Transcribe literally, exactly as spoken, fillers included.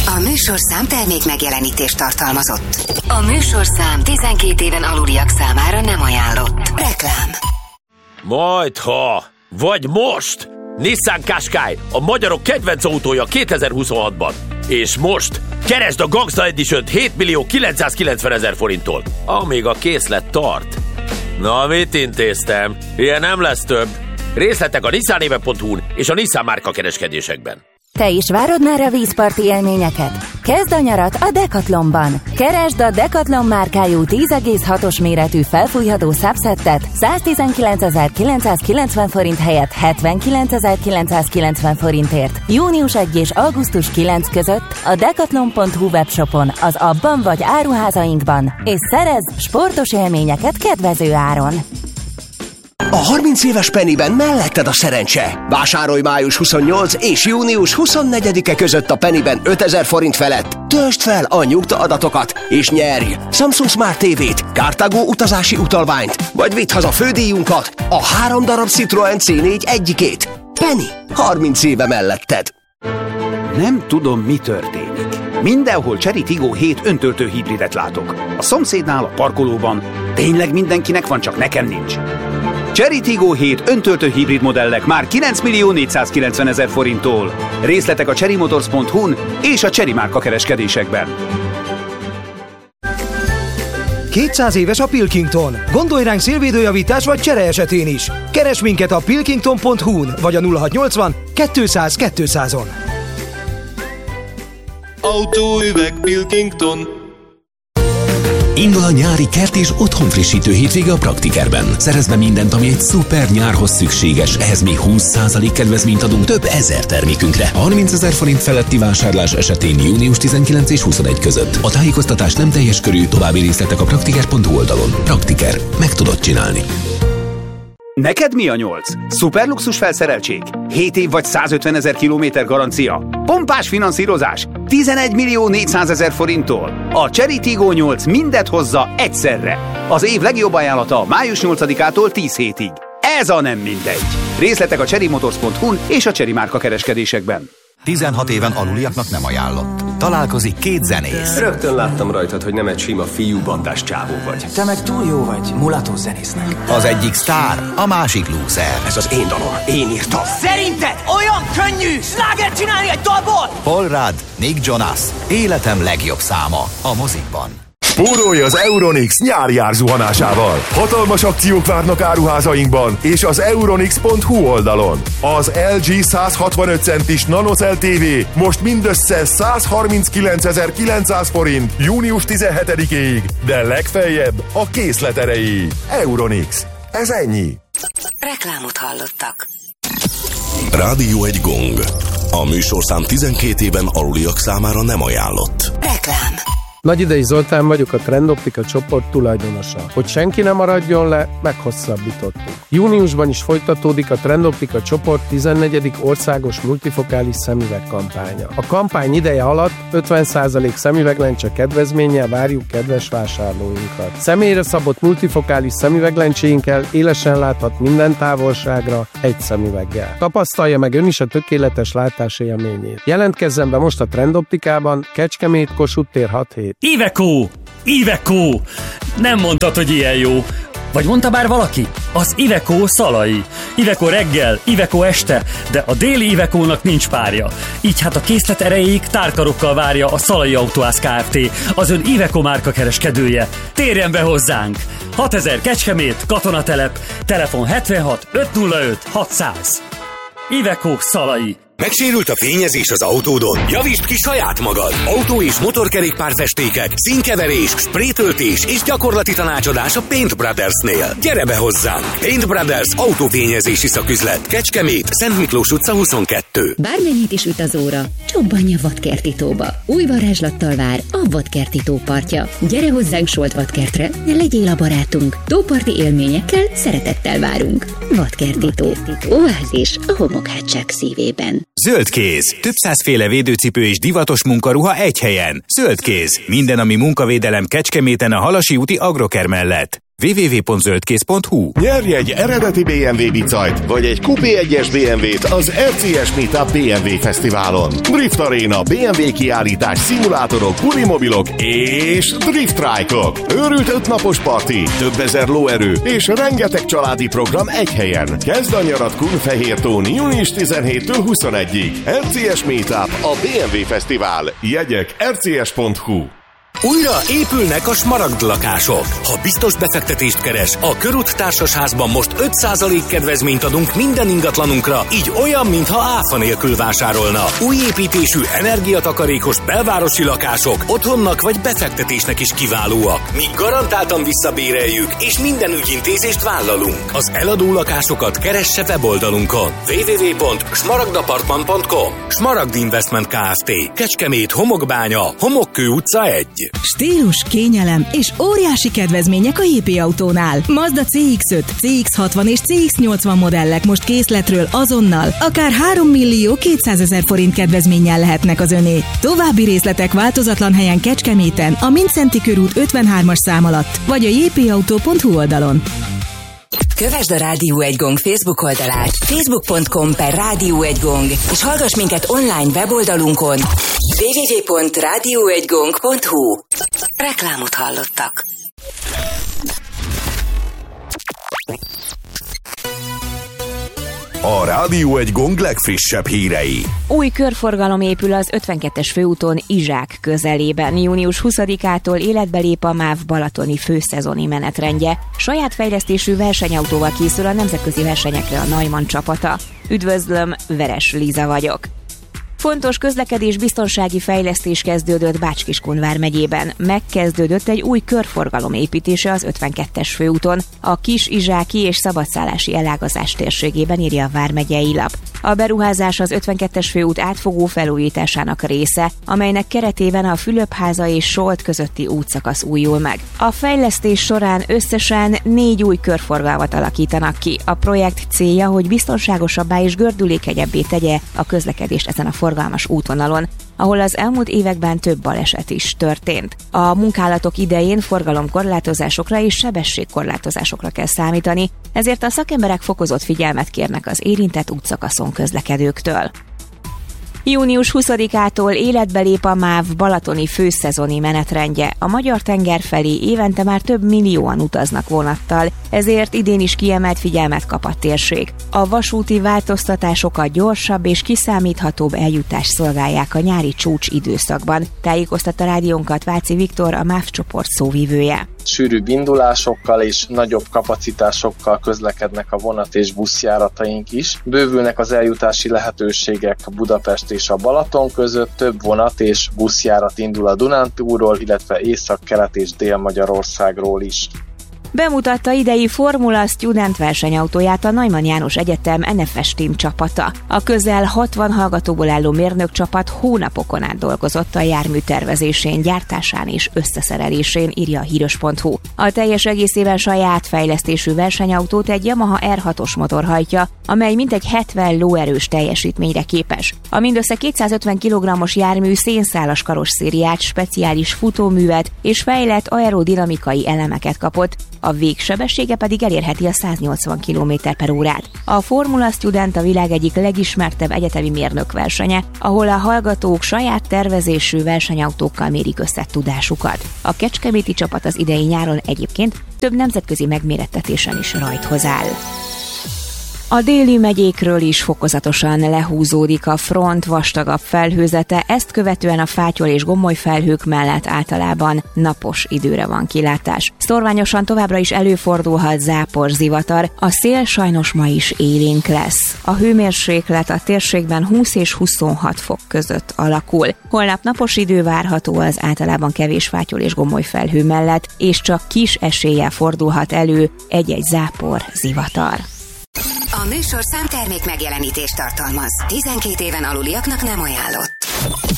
A műsorszám termék megjelenítést tartalmazott. A műsorszám tizenkét éven aluliak számára nem ajánlott. Reklám. Majdha, vagy most! Nissan Qashqai, a magyarok kedvenc autója kétezer-huszonhatban. És most keresd a Gangsta Edition-t hét millió kilencszázkilencvenezer forinttól, amíg a készlet tart. Na, mit intéztem? Ilyen nem lesz több. Részletek a nissanéve pont hu-n és a Nissan márka kereskedésekben. Te is várod már a vízparti élményeket? Kezd a nyarat a Decathlonban! Keresd a Decathlon márkájú tíz egész hatos méretű felfújható subsettet száztizenkilencezer-kilencszázkilencven forint helyett hetvenkilencezer-kilencszázkilencven forintért. június elseje és augusztus kilencedike között a decathlon pont hu webshopon, az abban vagy áruházainkban, és szerezz sportos élményeket kedvező áron. A harminc éves Pennyben melletted a szerencse. Vásárolj május huszonnyolcadika és június huszonnegyedike között a Pennyben ötezer forint felett. Töltsd fel a nyugtaadatokat és nyerj Samsung Smart té vét, Cartago utazási utalványt, vagy vidd haza fődíjunkat, a három darab Citroen cé négy egyikét. Penny, harminc éve melletted. Nem tudom, mi történik. Mindenhol Chery Tiggo hét öntöltő hibridet látok. A szomszédnál, a parkolóban. Tényleg mindenkinek van, csak nekem nincs. Chery Tiggo hét öntöltő hibrid modellek már kilenc millió négyszázkilencvenezer forinttól. Részletek a chery motors pont hu-n és a Chery márka kereskedésekben. kétszáz éves a Pilkington. Gondolj ránk szélvédőjavítás vagy csere esetén is. Keresd minket a pilkington pont hu-n vagy a nulla hatszáznyolcvan kétszáz kétszázon. Autóüveg Pilkington. Indul a nyári kert és otthonfrissítő hétvége a Praktikerben. Szerezd be mindent, ami egy szuper nyárhoz szükséges. Ehhez még húsz százalék kedvezményt adunk több ezer termékünkre. harmincezer forint feletti vásárlás esetén június tizenkilencedike és huszonegyedike között. A tájékoztatás nem teljes körű, további részletek a praktiker pont hu oldalon. Praktiker. Meg tudod csinálni. Neked mi a nyolc? Szuperluxus felszereltség? hét év vagy százötvenezer kilométer garancia? Pompás finanszírozás? tizenegy millió négyszázezer forinttól? A Chery Tiggo nyolc mindet hozza egyszerre. Az év legjobb ajánlata május nyolcadikától tíz hétig. Ez a nem mindegy. Részletek a chery motors pont hu-n és a Chery márka kereskedésekben. tizenhat éven aluliaknak nem ajánlott. Találkozik két zenész. Rögtön láttam rajtad, hogy nem egy sima fiúbandás csávó vagy. Te meg túl jó vagy mulató zenésznek. Az egyik sztár, a másik lúzer. Ez az én dalom, én írtam. Szerinted olyan könnyű slágert csinálni egy dalból? Paul Rudd, Nick Jonas, életem legjobb száma a mozikban. Spórolj az Euronix nyári árzuhanásával! Hatalmas akciók várnak áruházainkban és az euronix pont hu oldalon. Az el gé százhatvanöt centis NanoCell té vé most mindössze százharminckilencezer-kilencszáz forint június tizenhetedikéig, de legfeljebb a készlet erejéig. Euronix. Ez ennyi. Reklámot hallottak. Rádió egy gong. A műsorszám tizenkét éven aluliak számára nem ajánlott. Reklám. Nagyidei Zoltán vagyok, a Trendoptika csoport tulajdonosa. Hogy senki nem maradjon le, meghosszabbítottuk. Júniusban is folytatódik a Trendoptika csoport tizennegyedik országos multifokális szemüveg kampánya. A kampány ideje alatt ötven százalék szemüveglencse kedvezménnyel várjuk kedves vásárlóinkat. Személyre szabott multifokális szemüveglencséinkkel élesen láthat minden távolságra egy szemüveggel. Tapasztalja meg ön is a tökéletes látás élményét. Jelentkezzen be most a Trendoptikában, Kecskemét, Kossuth tér hat hét. Iveco! Iveco! Nem mondtad, hogy ilyen jó. Vagy mondta bár valaki? Az Iveco Szalai. Iveco reggel, Iveco este, de a déli Ivecónak nincs párja. Így hát a készlet erejéig tárkarokkal várja a Szalai Autóház Kft., az ön Iveco márka kereskedője. Térjen be hozzánk! hatezer Kecskemét, Katonatelep, telefon hetvenhat ötszázöt hatszáz. Iveco Szalai. Megsérült a fényezés az autódon? Javítsd ki saját magad! Autó- és motorkerékpárfestékek, színkeverés, sprétöltés és gyakorlati tanácsadás a Paint Brothersnél. Gyere be hozzánk! Paint Brothers autófényezési szaküzlet. Kecskemét, Szent Miklós utca huszonkettő. Bármennyit is üt az óra, csobbanj a Vadkerti tóba. Új varázslattal vár a Vadkerti tó partja. Gyere hozzánk Solt Vadkertre, ne legyél a barátunk. Tóparti élményekkel szeretettel várunk. Vadkerti tó. Oázis a homokhátság szívében. Zöldkéz. Több százféle védőcipő és divatos munkaruha egy helyen. Zöldkéz. Minden, ami munkavédelem Kecskeméten a Halasi úti Agroker mellett. double-u double-u double-u pont zöldkész pont hu. Nyerj egy eredeti bé em vé bicajt, vagy egy Coupé egyes bé em vét az er cé es Meetup bé em vé Fesztiválon. Drift Arena, bé em vé kiállítás, szimulátorok, bulimobilok és drift trike-ok. Őrült ötnapos parti, több ezer lóerő és rengeteg családi program egy helyen. Kezd a nyarat Kunfehértón június tizenhétől huszonegyig. er cé es Meetup, a bé em vé Fesztivál. Jegyek er cé es pont hu. Újra épülnek a smaragd lakások. Ha biztos befektetést keres, a Körút Társasházban most öt százalék kedvezményt adunk minden ingatlanunkra, így olyan, mintha áfa nélkül vásárolna. Új építésű, energiatakarékos belvárosi lakások otthonnak vagy befektetésnek is kiválóak. Mi garantáltan visszabéreljük, és minden ügyintézést vállalunk. Az eladó lakásokat keresse weboldalunkon. double-u double-u double-u pont smaragdapartman pont com. Smaragd Investment Kft. Kecskemét, Homokbánya, Homokkő utca egy. Stílus, kényelem és óriási kedvezmények a jé pé Autónál. Mazda cé iksz öt, cé iksz hatvan és cé iksz nyolcvan modellek most készletről azonnal, akár három millió kétszázezer forint kedvezménnyel lehetnek az öné. További részletek változatlan helyen Kecskeméten, a Mindszenty körút ötvenhármas szám alatt, vagy a jé pé autó pont hu oldalon. Kövesd a Rádió egy Gong Facebook oldalát, facebook pont com per Rádió egy Gong, és hallgass minket online weboldalunkon double-u double-u double-u pont rádió egy gong pont hu. Reklámot hallottak. A Rádió egy Gong legfrissebb hírei. Új körforgalom épül az ötvenkettes főúton Izsák közelében. június huszadikától életbe lép a MÁV balatoni főszezoni menetrendje. Saját fejlesztésű versenyautóval készül a nemzetközi versenyekre a Neumann csapata. Üdvözlöm, Veres Líza vagyok. Fontos közlekedés biztonsági fejlesztés kezdődött Bács-Kiskun vármegyében. Megkezdődött egy új körforgalom építése az ötvenkettes főúton, a Kis-Izsáki és szabadszállási elágazás térségében, írja a vármegyei lap. A beruházás az ötvenkettes főút átfogó felújításának része, amelynek keretében a Fülöpháza és Solt közötti útszakasz újul meg. A fejlesztés során összesen négy új körforgalmat alakítanak ki. A projekt célja, hogy biztonságosabbá és gördülékenyebbé tegye a közlekedést ezen a forgalmas útvonalon, ahol az elmúlt években több baleset is történt. A munkálatok idején forgalomkorlátozásokra és sebességkorlátozásokra kell számítani, ezért a szakemberek fokozott figyelmet kérnek az érintett útszakaszon közlekedőktől. június huszadikától életbe lép a MÁV balatoni főszezoni menetrendje. A magyar tenger felé évente már több millióan utaznak vonattal, ezért idén is kiemelt figyelmet kap a térség. A vasúti változtatásokat gyorsabb és kiszámíthatóbb eljutást szolgálják a nyári csúcs időszakban, tájékoztatta rádiónkat Váci Viktor, a MÁV csoport szóvivője. Sűrűbb indulásokkal és nagyobb kapacitásokkal közlekednek a vonat és buszjárataink is. Bővülnek az eljutási lehetőségek Budapest és a Balaton között, több vonat és buszjárat indul a Dunántúlról, illetve Észak-Kelet és Dél-Magyarországról is. Bemutatta idei Formula Student versenyautóját a Neumann János Egyetem en ef es Team csapata. A közel hatvan hallgatóból álló mérnökcsapat hónapokon át dolgozott a jármű tervezésén, gyártásán és összeszerelésén, írja a híres pont hu. A teljes egészében saját fejlesztésű versenyautót egy Yamaha er hatos motor hajtja, amely mintegy hetven lóerős teljesítményre képes. A mindössze kétszázötven kilogrammos jármű szénszálas karosszériát, speciális futóművet és fejlett aerodinamikai elemeket kapott, a végsebessége pedig elérheti a száznyolcvan kilométer per órát. A Formula Student a világ egyik legismertebb egyetemi mérnökversenye, ahol a hallgatók saját tervezésű versenyautókkal mérik össze tudásukat. A kecskeméti csapat az idei nyáron egyébként több nemzetközi megmérettetésen is rajthoz áll. A déli megyékről is fokozatosan lehúzódik a front vastagabb felhőzete, ezt követően a fátyol és gommoly felhők mellett általában napos időre van kilátás. Szorványosan továbbra is előfordulhat zápor, zivatar, a szél sajnos ma is élénk lesz. A hőmérséklet a térségben húsz és huszonhat fok között alakul. Holnap napos idő várható az általában kevés fátyol és gommoly felhő mellett, és csak kis eséllyel fordulhat elő egy-egy zápor, zivatar. A műsorszám termék megjelenítést tartalmaz. tizenkét éven aluliaknak nem ajánlott.